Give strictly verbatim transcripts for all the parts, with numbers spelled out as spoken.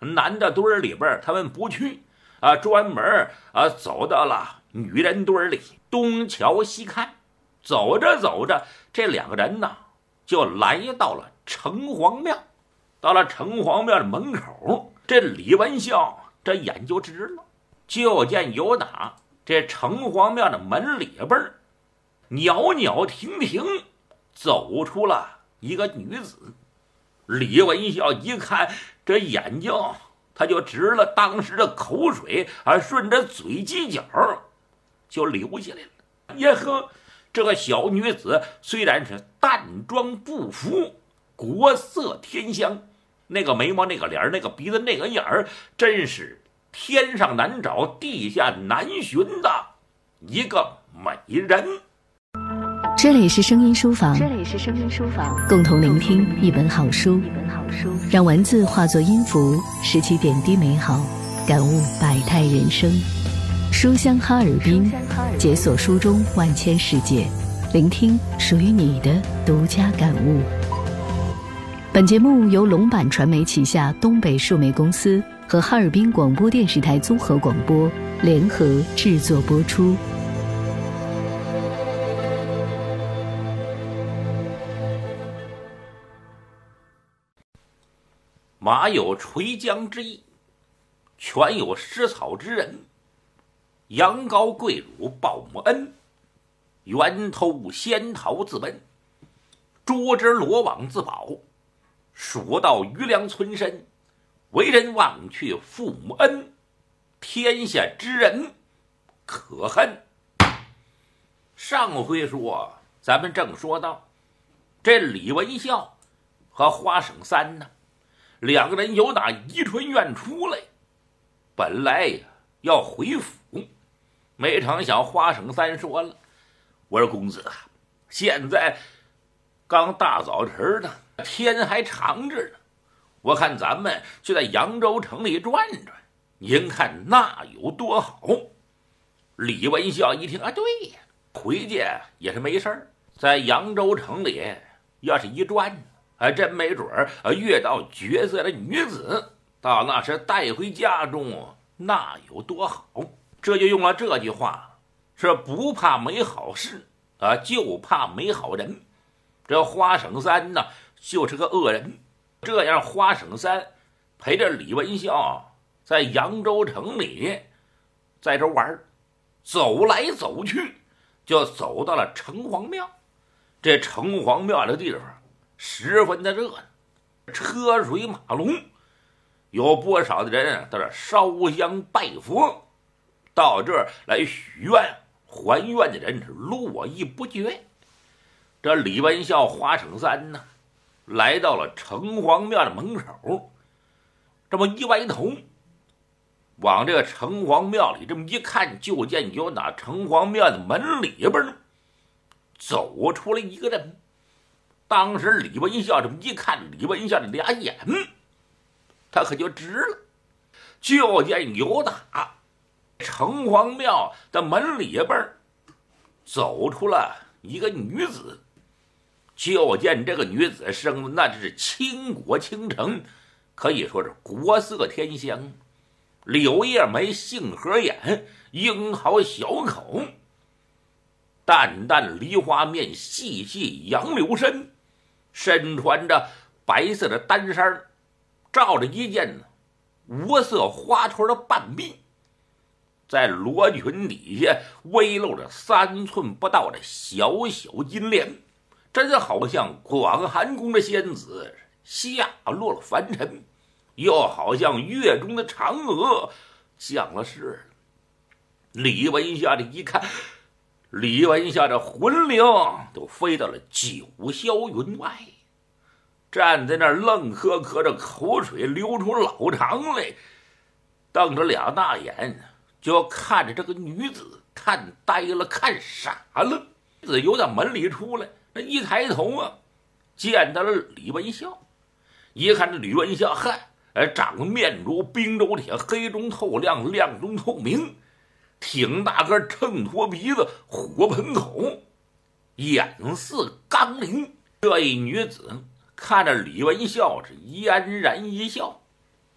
男的堆里边他们不去啊，专门啊走到了女人堆里，东瞧西看。走着走着，这两个人呢就来到了城隍庙。到了城隍庙的门口，这李文孝这眼就直了，就见有打这城隍庙的门里边袅袅婷婷走出了一个女子。李文孝一看，这眼睛他就直了，当时的口水啊顺着嘴犄角就流下来了。耶呵，这个小女子虽然是淡妆不浮，国色天香，那个眉毛那个脸那个鼻子那个眼儿，真是天上难找地下难寻的一个美人。 这里是声音书房，这里是声音书房，共同聆听一本好书，一本好书，让文字化作音符，拾起点滴美好，感悟百态人生。书香哈尔滨，解锁书中万千世界，聆听属于你的独家感悟。本节目由龙版传媒旗下东北数媒公司和哈尔滨广播电视台综合广播联合制作播出。 马有垂缰之意，犬有食草之人。羊羔跪乳报母恩，源头仙桃自奔，捉之罗网自保。蜀道余粮存身，为人忘却父母恩，天下之人可恨。上回说咱们正说到这李文孝和花省三呢，两个人由打宜春院出来，本来呀要回府，没成想花省三说了，我说公子啊，现在刚大早晨的，天还长着呢，我看咱们就在扬州城里转转，您看那有多好。李文孝一听啊，对呀，回家也是没事儿，在扬州城里要是一转，还真没准儿遇到绝色的女子，到那时带回家中，那有多好。这就用了这句话，是不怕没好事啊，就怕没好人。这花省三呢就是个恶人，这样花省三陪着李文孝在扬州城里在这玩，走来走去就走到了城隍庙。这城隍庙的地方十分的热闹，车水马龙，有不少的人在这烧香拜佛，到这儿来许愿还愿的人是络绎不绝。这李文孝花省三呢来到了城隍庙的门口，这么一歪头往这个城隍庙里这么一看，就见有那城隍庙的门里边呢走出来一个人。当时李文孝这么一看，李文孝的俩眼他可就直了，就见有打城隍庙的门里边走出了一个女子。就见这个女子生的那是倾国倾城，可以说是国色天香，柳叶眉，杏核眼，樱桃小口，淡淡梨花面，细细杨柳身，身穿着白色的单衫，罩着一件无色花ထွ的半臂，在罗裙底下微露着三寸不到的小小金莲，真好像广寒宫的仙子下落了凡尘，又好像月中的嫦娥降了世。李文孝这一看，李文孝这魂灵都飞到了九霄云外，站在那儿愣磕磕着，口水流出老长来，瞪着俩大眼就看着这个女子，看呆了，看傻了。女子由在门里出来，那一抬头啊，见到了李文孝。一看这李文孝，嗨，长面如冰州铁，黑中透亮，亮中透明，挺大个，秤砣鼻子，火盆口，眼似钢铃。这一女子看着李文孝是嫣然一笑，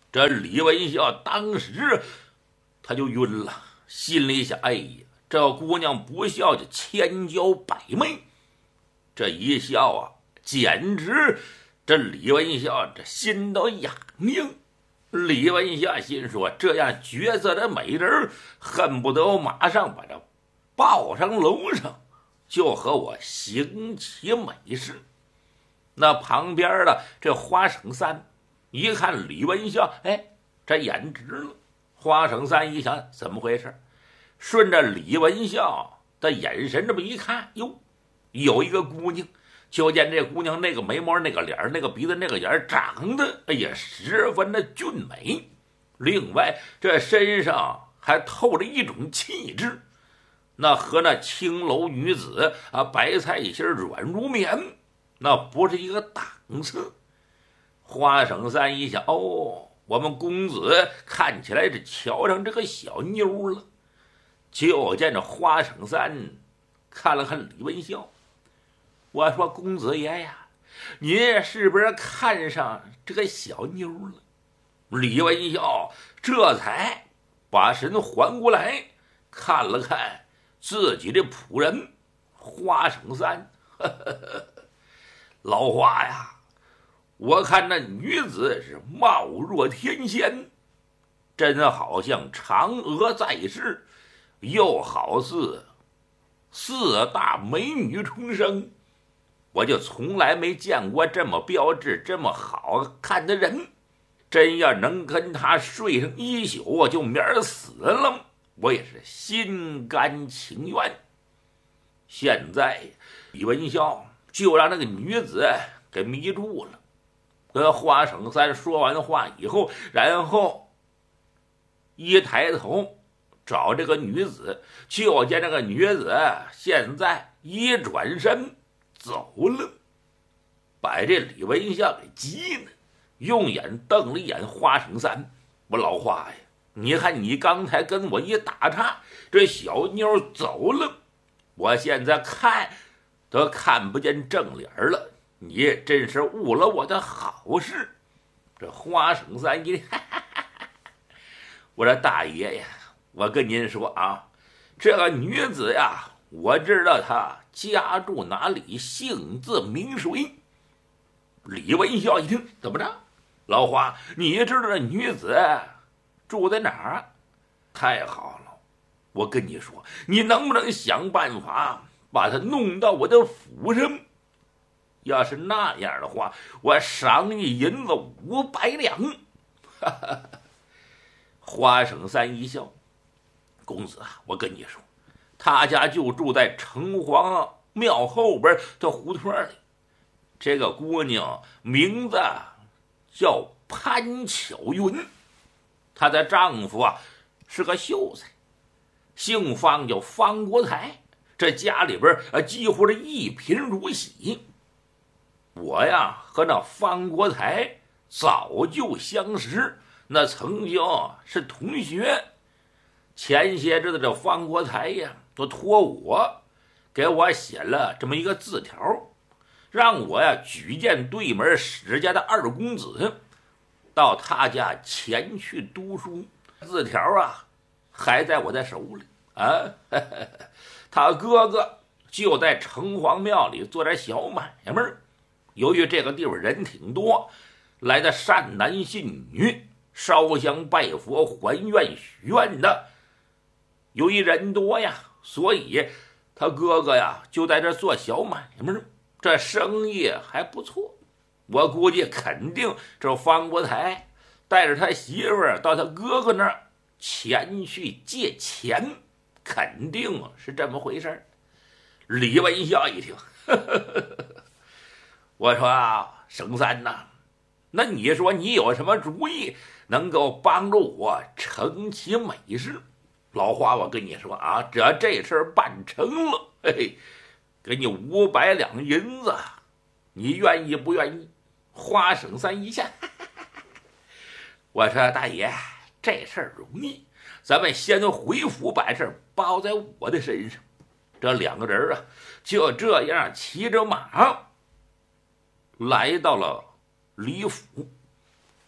这李文孝当时他就晕了，心里想：哎呀，这姑娘不孝就千娇百媚，这一笑啊，简直这李文孝这心都痒痒。李文孝心说：这样绝色的美人，恨不得马上把这抱上楼上，就和我行其美事。那旁边的这花生三一看李文孝，哎，这眼直了。花生三一想，怎么回事？顺着李文孝的眼神这么一看，哟，有一个姑娘，就见这姑娘那个眉毛、那个脸、那个鼻子、那个眼长得，哎呀，十分的俊美。另外，这身上还透着一种气质，那和那青楼女子啊，白菜心软如棉，那不是一个档次。花生三一想，哦，我们公子看起来是瞧上这个小妞了。就见这花生三看了看李文孝，我说：公子爷呀，您是不是看上这个小妞了？李文孝这才把神还过来，看了看自己的仆人花生三，呵呵呵，老花呀，我看那女子是貌若天仙，真好像嫦娥在世，又好似四大美女重生。我就从来没见过这么标致、这么好看的人。真要能跟他睡上一宿，我就免死了，我也是心甘情愿。现在李文孝就让那个女子给迷住了。跟花生三说完话以后，然后一抬头找这个女子，就见这个女子现在一转身走了，把这李文孝给急了，用眼瞪了一眼花生三。我老花呀，你看你刚才跟我一打岔，这小妞走了，我现在看都看不见正脸了，你真是误了我的好事。这花生三一哈哈哈哈，我说大爷呀，我跟您说啊，这个女子呀，我知道她家住哪里，姓字名谁。李文孝一听，怎么着？老花，你知道这女子住在哪儿？太好了，我跟你说，你能不能想办法把她弄到我的府上？要是那样的话，我赏你银子五百两。哈哈，花生三一笑，公子啊，我跟你说，他家就住在城隍庙后边的胡同里。这个姑娘名字叫潘巧云，她的丈夫啊是个秀才，姓方，叫方国才。这家里边啊几乎是一贫如洗。我呀和那方国才早就相识，那曾经是同学。前些日子这方国才呀都托我给我写了这么一个字条，让我呀举荐对门史家的二公子到他家前去读书。字条啊还在我的手里啊，呵呵，他哥哥就在城隍庙里做点小买卖。由于这个地方人挺多，来的善男信女烧香拜佛还愿许愿的，由于人多呀，所以他哥哥呀就在这做小买卖，这生意还不错。我估计肯定这方国才带着他媳妇儿到他哥哥那儿前去借钱，肯定是这么回事。李文孝一听，呵呵呵，我说啊，生三呐，那你说你有什么主意能够帮助我成其美事？老花，我跟你说啊，只要这事儿办成了，嘿嘿，给你五百两银子，你愿意不愿意？花生三一下，我说大爷，这事儿容易，咱们先回府把事儿包在我的身上。这两个人啊，就这样骑着马来到了李府。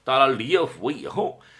到了李府以后，